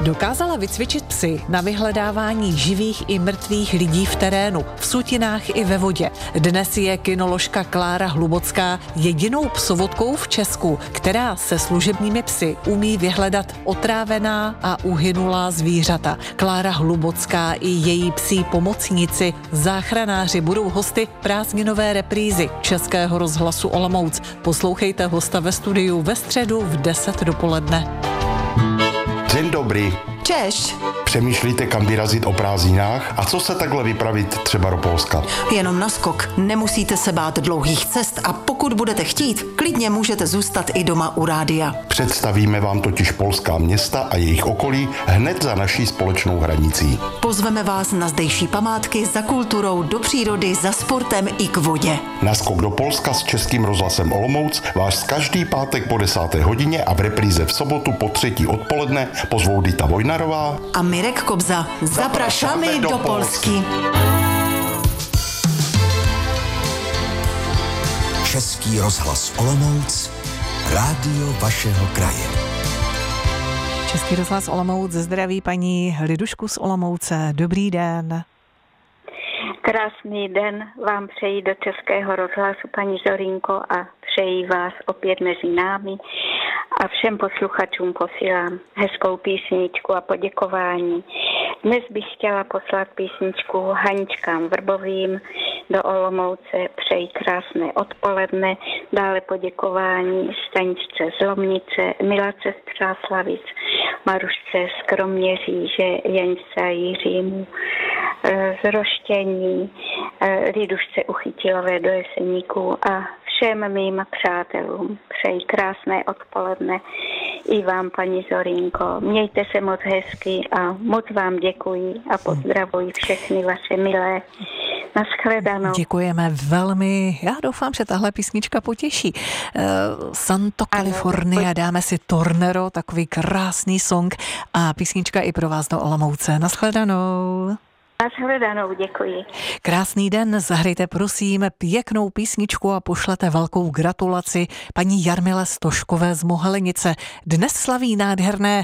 Dokázala vycvičit psy na vyhledávání živých i mrtvých lidí v terénu, v sutinách i ve vodě. Dnes je kynoložka Klára Hlubocká jedinou psovodkou v Česku, která se služebními psy umí vyhledat otrávená a uhynulá zvířata. Klára Hlubocká i její psí pomocníci, záchranáři, budou hosty prázdninové reprízy Českého rozhlasu Olomouc. Poslouchejte hosta ve studiu ve středu v 10 dopoledne. Dzień dobry. Češ. Přemýšlíte, kam vyrazit o prázdninách? A co se takhle vypravit třeba do Polska? Jenom na skok. Nemusíte se bát dlouhých cest a pokud budete chtít, klidně můžete zůstat i doma u rádia. Představíme vám totiž polská města a jejich okolí hned za naší společnou hranicí. Pozveme vás na zdejší památky, za kulturou, do přírody, za sportem i k vodě. Naskok do Polska s Českým rozhlasem Olomouc vás každý pátek po 10. hodině a v repríze v sobotu po 3. odpoledne pozvou Dita Vojnarová a Mirek Kobza. Zapraszamy do Polski. Český rozhlas Olomouc, rádio vašeho kraje. Český rozhlas Olomouc zdraví paní Lidušku z Olomouce. Dobrý den. Krásný den vám přeji do Českého rozhlasu, paní Zorínko, a přeji vás opět mezi námi a všem posluchačům posílám hezkou písničku a poděkování. Dnes bych chtěla poslat písničku Haničkám Vrbovým do Olomouce. Přeji krásné odpoledne, dále poděkování Staničce z Lomnice, Milace z Přáslavic, Marušce z Kroměříže, Jaňce a Jiřímu z Roštění, Lidušce Uchytilové do Jeseníků a všem mým přátelům přeji krásné odpoledne. I vám, paní Zorínko. Mějte se moc hezky a moc vám děkuji a pozdravuji všechny vaše milé. Naschledanou. Děkujeme velmi. Já doufám, že tahle písnička potěší. Santo California, dáme si Tornero, takový krásný song a písnička i pro vás do Olomouce. Naschledanou. Naschledanou, děkuji. Krásný den, zahrajte prosím pěknou písničku a pošlete velkou gratulaci paní Jarmile Stoškové z Mohelenice. Dnes slaví nádherné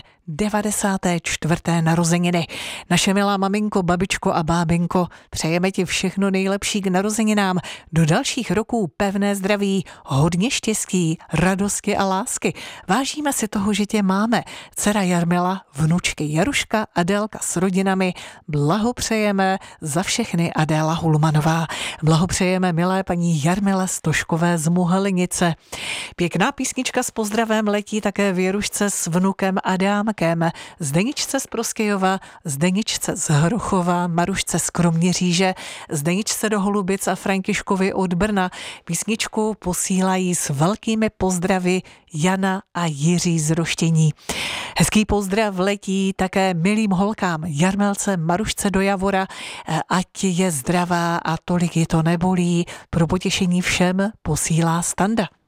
94. narozeniny. Naše milá maminko, babičko a bábinko, přejeme ti všechno nejlepší k narozeninám. Do dalších roků pevné zdraví, hodně štěstí, radosti a lásky. Vážíme si toho, že tě máme. Dcera Jarmila, vnučky Jaruška, Adélka s rodinami. Blahopřejeme za všechny Adéla Hulmanová. Blahopřejeme milé paní Jarmile Stoškové z Mohelenice. Pěkná písnička s pozdravem letí také Věrušce s vnukem Adámkem, Zdeničce z Proskyjova, Zdeničce z Hrochova, Marušce z Kroměříže, Zdeničce do Holubic a Františkovi od Brna. Písničku posílají s velkými pozdravy Jana a Jiří z Roštění. Hezký pozdrav letí také milým holkám Jarmelce, Marušce do Javora, ať je zdravá a tolik je to nebolí. Pro potěšení všem posílá Standa.